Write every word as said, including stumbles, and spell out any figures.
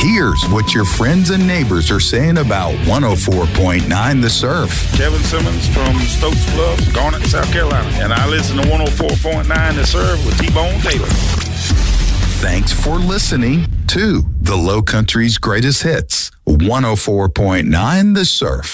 Here's what your friends and neighbors are saying about one oh four point nine The Surf. Kevin Simmons from Stokes Bluff, Garnet, South Carolina. And I listen to one oh four point nine The Surf with T-Bone Taylor. Thanks for listening to the Low Country's Greatest Hits, one oh four point nine The Surf.